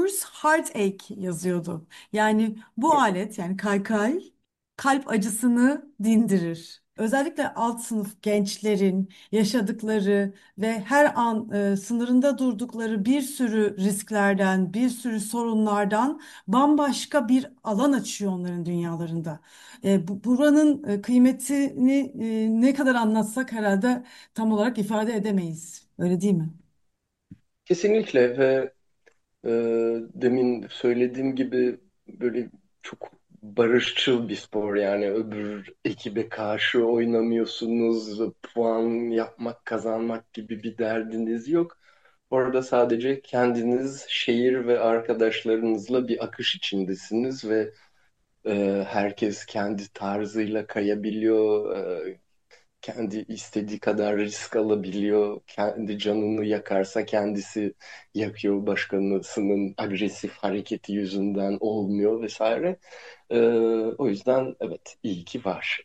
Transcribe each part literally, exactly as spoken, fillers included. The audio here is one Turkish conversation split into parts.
Horse Heartache yazıyordu. Yani bu alet yani kaykay kalp acısını dindirir. Özellikle alt sınıf gençlerin yaşadıkları ve her an e, sınırında durdukları bir sürü risklerden, bir sürü sorunlardan bambaşka bir alan açıyor onların dünyalarında. E, bu, buranın e, kıymetini e, ne kadar anlatsak herhalde tam olarak ifade edemeyiz. Öyle değil mi? Kesinlikle ve e, demin söylediğim gibi böyle çok barışçıl bir spor, yani öbür ekibe karşı oynamıyorsunuz, puan yapmak kazanmak gibi bir derdiniz yok. Orada sadece kendiniz, şehir ve arkadaşlarınızla bir akış içindesiniz ve e, herkes kendi tarzıyla kayabiliyor. E, kendi istediği kadar risk alabiliyor. Kendi canını yakarsa kendisi yakıyor. Başkasının agresif hareketi yüzünden olmuyor vesaire. Ee, O yüzden evet, iyi ki var.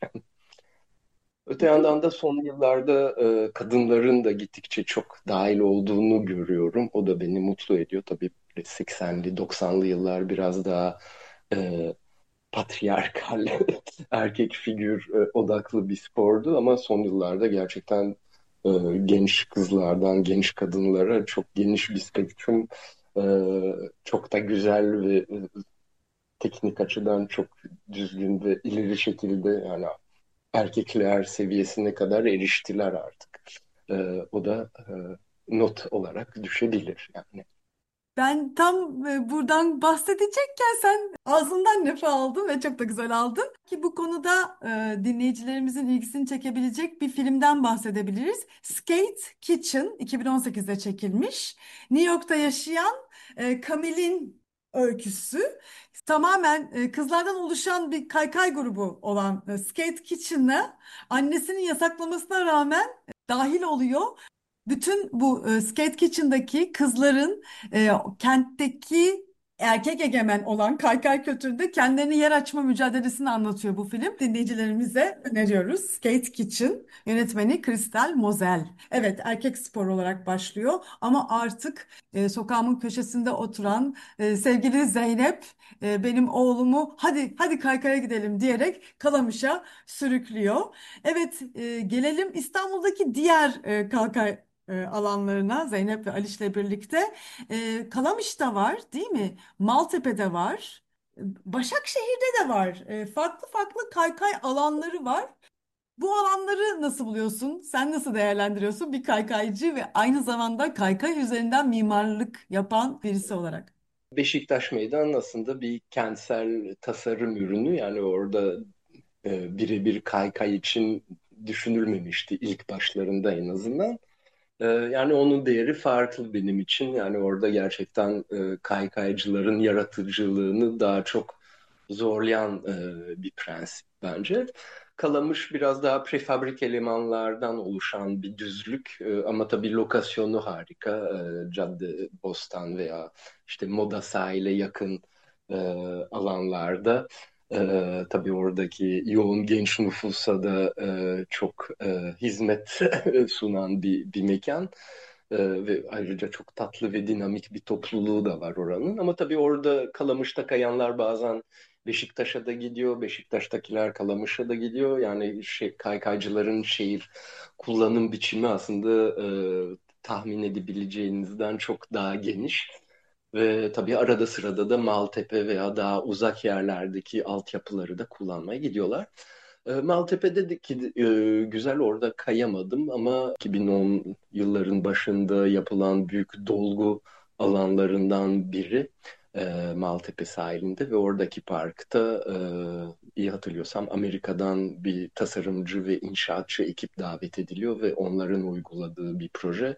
Öte yandan da son yıllarda e, kadınların da gittikçe çok dahil olduğunu görüyorum. O da beni mutlu ediyor. Tabii seksenli, doksanlı yıllar biraz daha e, patriarkal erkek figür e, odaklı bir spordu ama son yıllarda gerçekten e, genç kızlardan genç kadınlara çok geniş bir spektrum, e, çok da güzel ve e, teknik açıdan çok düzgün ve ileri şekilde, yani erkekler seviyesine kadar eriştiler artık. E, O da e, not olarak düşebilir yani. Ben tam e, buradan bahsedecekken sen ağzından lafı aldın ve çok da güzel aldın. Ki bu konuda e, dinleyicilerimizin ilgisini çekebilecek bir filmden bahsedebiliriz. Skate Kitchen iki bin on sekizde çekilmiş. New York'ta yaşayan e, Camille'in öyküsü. Tamamen e, kızlardan oluşan bir kaykay grubu olan e, Skate Kitchen'a annesinin yasaklamasına rağmen e, dahil oluyor. Bütün bu e, Skate Kitchen'daki kızların e, kentteki erkek egemen olan kaykay kültüründe kendilerine yer açma mücadelesini anlatıyor bu film. Dinleyicilerimize öneriyoruz. Skate Kitchen, yönetmeni Kristel Mosel. Evet, erkek spor olarak başlıyor ama artık e, sokağımın köşesinde oturan e, sevgili Zeynep e, benim oğlumu hadi hadi kaykaya gidelim diyerek Kalamış'a sürüklüyor. Evet, e, gelelim İstanbul'daki diğer e, kaykay e, alanlarına Zeynep ve Aliş'le birlikte. E, Kalamış'ta var, değil mi? Maltepe'de var. e, Başakşehir'de de var. E, farklı farklı kaykay alanları var. Bu alanları nasıl buluyorsun? Sen nasıl değerlendiriyorsun bir kaykaycı ve aynı zamanda kaykay üzerinden mimarlık yapan birisi olarak? Beşiktaş Meydan aslında bir kentsel tasarım ürünü. Yani orada e, birebir kaykay için düşünülmemişti ilk başlarında en azından. E, yani onun değeri farklı benim için. Yani orada gerçekten e, kaykaycıların yaratıcılığını daha çok zorlayan e, bir prensip bence. Kalamış biraz daha prefabrik elemanlardan oluşan bir düzlük, E, ama tabii lokasyonu harika. E, Cadde, Bostan veya işte Moda sahile yakın e, alanlarda. E, tabii oradaki yoğun genç nüfusa da e, çok e, hizmet sunan bir, bir mekan. E, ve ayrıca çok tatlı ve dinamik bir topluluğu da var oranın. Ama tabii orada Kalamış'ta kayanlar bazen Beşiktaş'a da gidiyor, Beşiktaş'takiler Kalamış'a da gidiyor. Yani şey, kaykaycıların şehir kullanım biçimi aslında e, tahmin edebileceğinizden çok daha geniş. Ve tabii arada sırada da Maltepe veya daha uzak yerlerdeki altyapıları da kullanmaya gidiyorlar. E, Maltepe'deki e, güzel, orada kayamadım ama iki bin on yılların başında yapılan büyük dolgu alanlarından biri e, Maltepe sahilinde ve oradaki parkta, e, iyi hatırlıyorsam, Amerika'dan bir tasarımcı ve inşaatçı ekip davet ediliyor ve onların uyguladığı bir proje.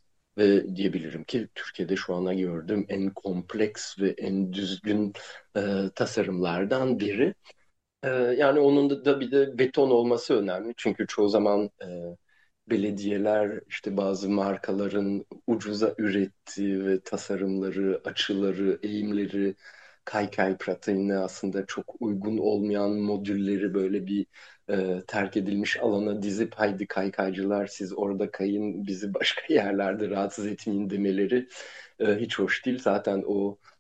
Ve diyebilirim ki Türkiye'de şu ana gördüğüm en kompleks ve en düzgün e, tasarımlardan biri. E, yani onun da, da bir de beton olması önemli. Çünkü çoğu zaman e, belediyeler işte bazı markaların ucuza ürettiği ve tasarımları, açıları, eğimleri kaykay pratiğine aslında çok uygun olmayan modülleri böyle bir e, terk edilmiş alana dizip haydi kaykaycılar siz orada kayın bizi başka yerlerde rahatsız etmeyin demeleri e, hiç hoş değil. Zaten o